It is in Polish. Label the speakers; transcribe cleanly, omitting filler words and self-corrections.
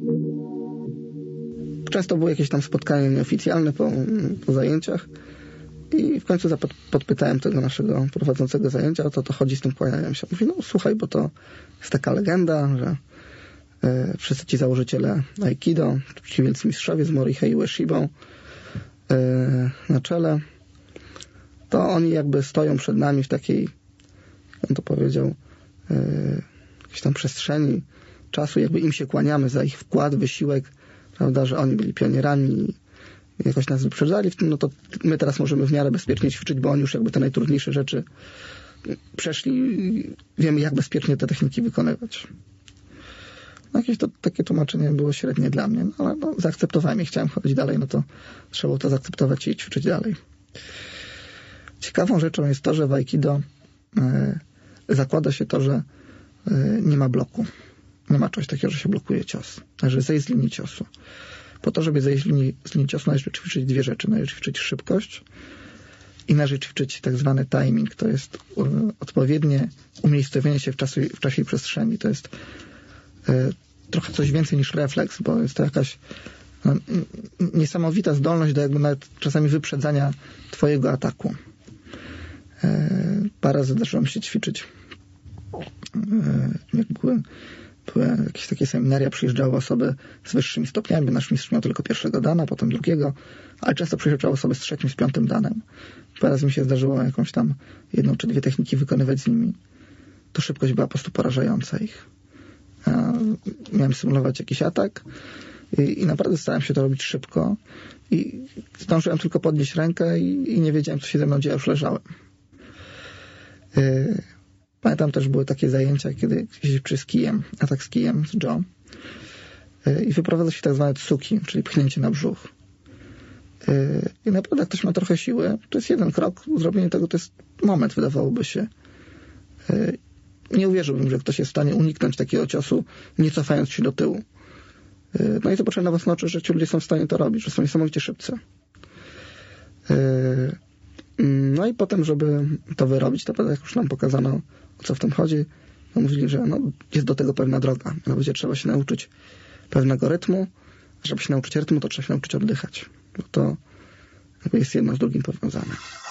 Speaker 1: Często było jakieś tam spotkanie nieoficjalne po zajęciach i w końcu podpytałem tego naszego prowadzącego zajęcia, o co to chodzi z tym kłanianiem się. Mówi, no słuchaj, bo to jest taka legenda, że wszyscy ci założyciele Aikido, ci wielcy mistrzowie z Morihei Ueshibą na czele, to oni jakby stoją przed nami w takiej, jak on to powiedział, jakiejś tam przestrzeni czasu, jakby im się kłaniamy za ich wkład, wysiłek, prawda, że oni byli pionierami i jakoś nas wyprzedzali w tym, no to my teraz możemy w miarę bezpiecznie ćwiczyć, bo oni już jakby te najtrudniejsze rzeczy przeszli i wiemy, jak bezpiecznie te techniki wykonywać. No jakieś takie tłumaczenie było średnie dla mnie, no, ale no, zaakceptowałem i chciałem chodzić dalej, no to trzeba było to zaakceptować i ćwiczyć dalej. Ciekawą rzeczą jest to, że w Aikido zakłada się to, że nie ma bloku. Nie ma czegoś takiego, że się blokuje cios. Należy zejść z linii ciosu. Po to, żeby zejść z linii ciosu, należy ćwiczyć dwie rzeczy. Należy ćwiczyć szybkość i należy ćwiczyć tak zwany timing. To jest odpowiednie umiejscowienie się w czasie i przestrzeni. To jest trochę coś więcej niż refleks, bo jest to jakaś niesamowita zdolność do jakby nawet czasami wyprzedzania twojego ataku. Parę razy zdarzyło mi się ćwiczyć. Jak były jakieś takie seminaria, przyjeżdżały osoby z wyższymi stopniami, bo nasz mistrz miał tylko pierwszego dana, potem drugiego, ale często przyjeżdżały osoby z trzecim, z piątym danem. Parę razy mi się zdarzyło jakąś tam jedną czy dwie techniki wykonywać z nimi. To szybkość była po prostu porażająca ich. Miałem symulować jakiś atak i naprawdę starałem się to robić szybko i zdążyłem tylko podnieść rękę i nie wiedziałem, co się ze mną dzieje, już leżałem. Pamiętam też były takie zajęcia, kiedy przy atak z kijem, z Joe i wyprowadza się tak zwane tsuki, czyli pchnięcie na brzuch. I naprawdę jak ktoś ma trochę siły, to jest jeden krok, zrobienie tego to jest moment, wydawałoby się. Nie uwierzyłbym, że ktoś jest w stanie uniknąć takiego ciosu, nie cofając się do tyłu. No i zobaczyłem na własne oczy, że ci ludzie są w stanie to robić, że są niesamowicie szybcy. No i potem, żeby to wyrobić, to jak już nam pokazano, o co w tym chodzi, no mówili, że no, jest do tego pewna droga. Mianowicie trzeba się nauczyć pewnego rytmu. Żeby się nauczyć rytmu, to trzeba się nauczyć oddychać. Bo to jest jedno z drugim powiązane.